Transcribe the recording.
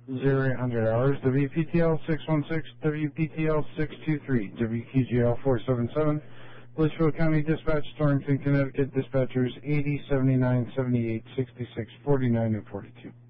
0800 hours, WPTL 616, WPTL 623, WQGL 477, Litchfield County Dispatch, Torrington, Connecticut, dispatchers 80, 79, 78, 66, 49, and 42.